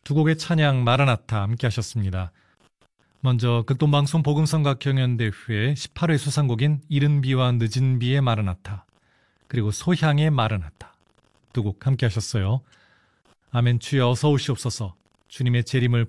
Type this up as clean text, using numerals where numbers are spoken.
두 곡의 찬양 마라나타 함께 하셨습니다. 먼저 극동방송 복음성가경연대회 18회 수상곡인 이른 비와 늦은 비의 마라나타, 그리고 소향의 마라나타 두 곡 함께 하셨어요. 아멘. 주여 어서 오시옵소서. 주님의 재림을